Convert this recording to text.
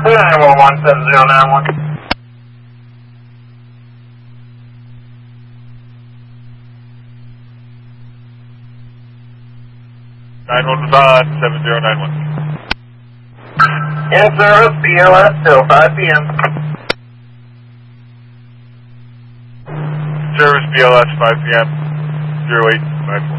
911-7091. 911-7091. In service, BLS till 5 p.m. Service BLS 5 p.m. 0854.